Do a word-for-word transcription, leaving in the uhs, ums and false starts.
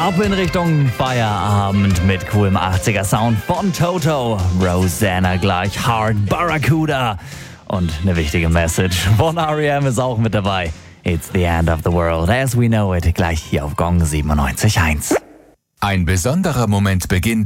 Ab in Richtung Feierabend mit coolem achtziger Sound von Toto. Rosanna gleich Hard Barracuda. Und eine wichtige Message von R E M ist auch mit dabei. It's the end of the world as we know it. Gleich hier auf Gong siebenundneunzig Komma eins. Ein besonderer Moment beginnt,